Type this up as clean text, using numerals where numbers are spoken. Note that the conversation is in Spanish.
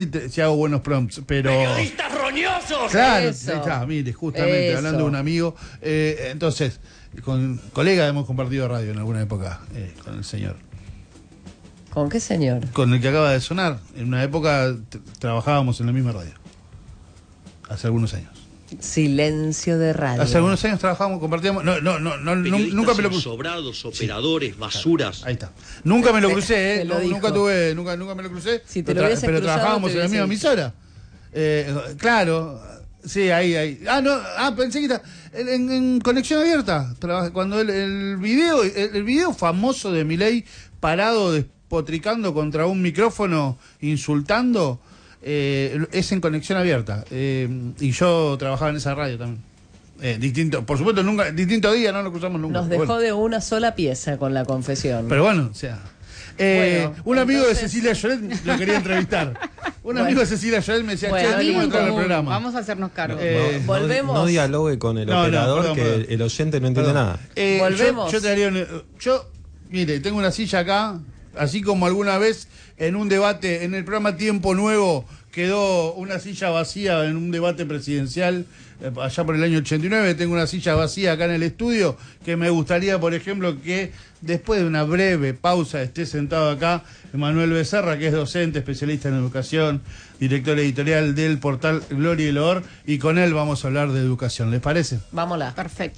si hago buenos prompts, pero... ¡Periodistas roñosos! Claro, Eso. ahí está, mire, justamente hablando de un amigo. Entonces, con colega hemos compartido radio en alguna época con el señor. ¿Con qué señor? Con el que acaba de sonar. En una época trabajábamos en la misma radio. Hace algunos años. Silencio de radio. Hace algunos años trabajábamos, compartíamos. Nunca me lo crucé. Sobrados, operadores, basuras. Ahí está. Nunca me lo crucé, Te lo dijo. nunca me lo crucé. Si te lo hubieses pero cruzado, trabajábamos te en la misma hubiese emisora. Claro. Sí, ahí. Pensé que está en conexión abierta. Cuando el video famoso de Milei parado despotricando contra un micrófono, insultando, es en conexión abierta. Y yo trabajaba en esa radio también. Por supuesto, distinto día, no nos cruzamos nunca. Nos dejó de una sola pieza con la confesión. Pero bueno, o sea. Un amigo de Cecilia Lloret lo quería entrevistar. Amigo de Cecilia Lloret me decía, Bueno, tenemos que entrar al común. programa. Vamos a hacernos cargo. Volvemos. No dialogue con el operador, perdón. el oyente no entiende nada. Volvemos. Mire, tengo una silla acá, así como alguna vez en un debate, en el programa Tiempo Nuevo, quedó una silla vacía en un debate presidencial, allá por el año 89, tengo una silla vacía acá en el estudio, que me gustaría, por ejemplo, que después de una breve pausa esté sentado acá Emanuel Becerra, que es docente, especialista en educación, director editorial del portal Gloria y Loor, y con él vamos a hablar de educación. ¿Les parece? Vámonos. Perfecto.